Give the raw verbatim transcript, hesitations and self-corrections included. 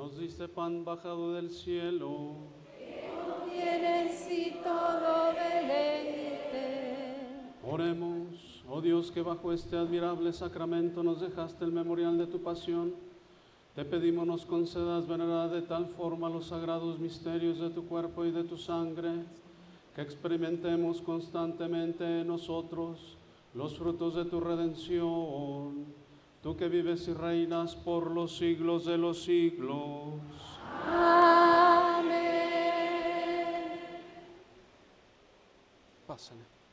Nos diste pan bajado del cielo. Que no tienes y todo deleite. Oremos, oh Dios, que bajo este admirable sacramento nos dejaste el memorial de tu pasión. Te pedimos nos concedas venerar de tal forma los sagrados misterios de tu cuerpo y de tu sangre, que experimentemos constantemente en nosotros los frutos de tu redención. Tú que vives y reinas por los siglos de los siglos. Amén. Pasen.